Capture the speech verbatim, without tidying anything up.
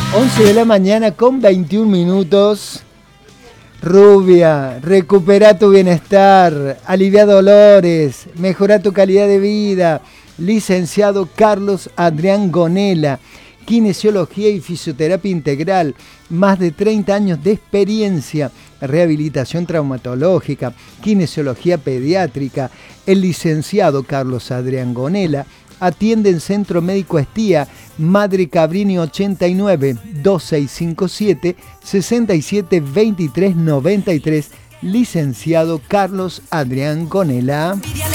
once de la mañana con veintiún minutos. Rubia, recupera tu bienestar, alivia dolores, mejora tu calidad de vida. Licenciado Carlos Adrián Gonela, kinesiología y fisioterapia integral, más de treinta años de experiencia, rehabilitación traumatológica, kinesiología pediátrica. El licenciado Carlos Adrián Gonela atiende en Centro Médico Estía, Madre Cabrini ochenta y nueve, dos seis cinco siete, seis siete dos tres nueve tres, licenciado Carlos Adrián Gonela.